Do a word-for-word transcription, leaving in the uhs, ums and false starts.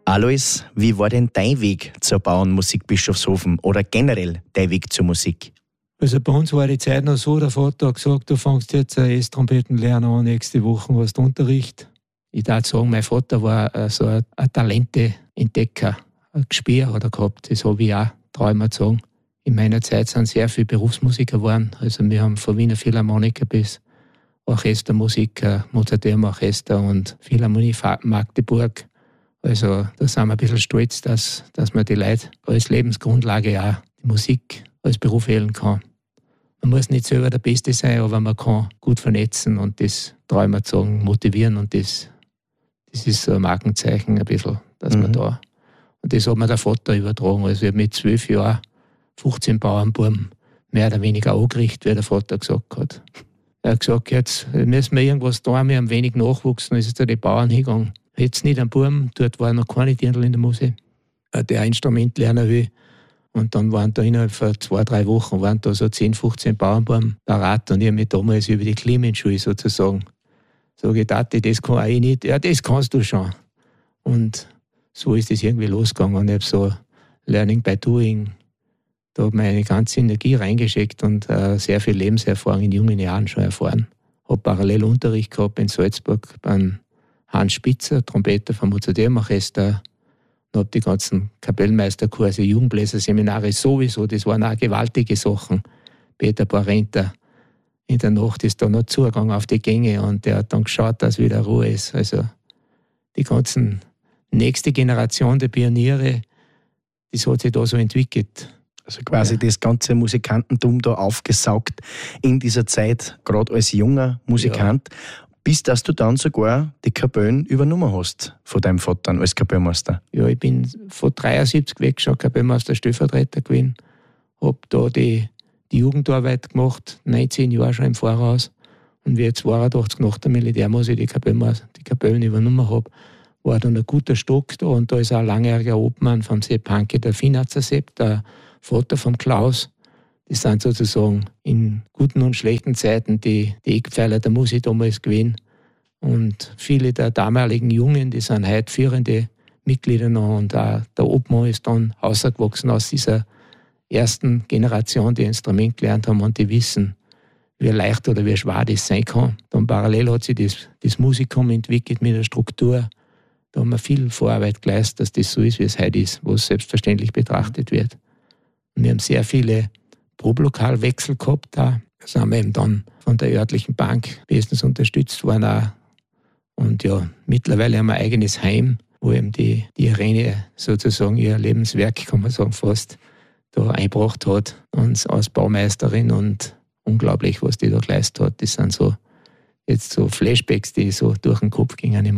Alois, wie war denn dein Weg zur Bauernmusik Bischofshofen oder generell dein Weg zur Musik? Also bei uns war die Zeit noch so, der Vater hat gesagt, du fängst jetzt ein S-Trompetenlernen an, nächste Woche hast du Unterricht. Ich darf sagen, mein Vater war äh, so ein, ein Talente-Entdecker. Ein Gespür hat er gehabt, das habe ich auch, traue ich mir zu sagen. In meiner Zeit sind sehr viele Berufsmusiker geworden. Also wir haben von Wiener Philharmoniker bis Orchestermusiker, Mozarteum-Orchester und Philharmonie Magdeburg. Also da sind wir ein bisschen stolz, dass, dass man die Leute als Lebensgrundlage auch die Musik als Beruf wählen kann. Man muss nicht selber der Beste sein, aber man kann gut vernetzen und das traue ich mir zu sagen, motivieren und das, das ist so ein Markenzeichen ein bisschen, dass mhm. man da. Und das hat mir der Vater übertragen. Also ich habe mit zwölf Jahren fünfzehn Bauernbuben mehr oder weniger angerichtet, wie der Vater gesagt hat. Er hat gesagt, jetzt müssen wir irgendwas tun, wir haben wenig Nachwuchs, dann ist jetzt da die Bauern hingegangen. Jetzt nicht am Buben, dort war noch keine Dirndl in der Musik, der ein Instrument lernen will. Und dann waren da innerhalb von zwei, drei Wochen waren da so zehn, fünfzehn Bauernbuben parat und ich habe mich damals über die Clemens-Schule sozusagen sage ich, Tati, das kann ich nicht. Ja, das kannst du schon. Und so ist das irgendwie losgegangen und ich habe so Learning by Doing, da habe ich meine ganze Energie reingeschickt und äh, sehr viel Lebenserfahrung in jungen Jahren schon erfahren. Habe parallel Unterricht gehabt in Salzburg beim Hans Spitzer, Trompeter vom Mozarteum-Orchester. Und habe die ganzen Kapellmeisterkurse, Jugendbläserseminare sowieso, das waren auch gewaltige Sachen. Peter Parenter in der Nacht ist da noch Zugang auf die Gänge und der hat dann geschaut, dass wieder Ruhe ist. Also die ganzen nächste Generation der Pioniere, das hat sich da so entwickelt. Also quasi ja. Das ganze Musikantentum da aufgesaugt in dieser Zeit, gerade als junger Musikant. Ja. Bis dass du dann sogar die Kapellen übernommen hast von deinem Vater als Kapellmeister. Ja, ich bin von dreiundsiebzig weg schon Kapellmeister Stellvertreter gewesen. Habe da die, die Jugendarbeit gemacht, neunzehn Jahre schon im Voraus. Und wie ich zweiundachtzig nach der Militärmusik die, die Kapellen übernommen habe, war dann ein guter Stock da. Und da ist auch ein langjähriger Obmann vom Sepp Hanke, der Finatzer Sepp, der Vater von Klaus. Das sind sozusagen in guten und schlechten Zeiten die, die Eckpfeiler der Musik damals gewesen. Und viele der damaligen Jungen, die sind heute führende Mitglieder noch. Und auch der Obmann ist dann rausgewachsen aus dieser ersten Generation, die Instrument gelernt haben und die wissen, wie leicht oder wie schwer das sein kann. Dann parallel hat sich das, das Musikum entwickelt mit der Struktur. Da haben wir viel Vorarbeit geleistet, dass das so ist, wie es heute ist, wo es selbstverständlich betrachtet wird. Und wir haben sehr viele Problokalwechsel gehabt. Da sind wir eben dann von der örtlichen Bank bestens unterstützt worden. Auch. Und ja, mittlerweile haben wir ein eigenes Heim, wo eben die, die Irene sozusagen ihr Lebenswerk, kann man sagen, fast da eingebracht hat. Und als Baumeisterin und unglaublich, was die da geleistet hat. Das sind so jetzt so Flashbacks, die so durch den Kopf gingen.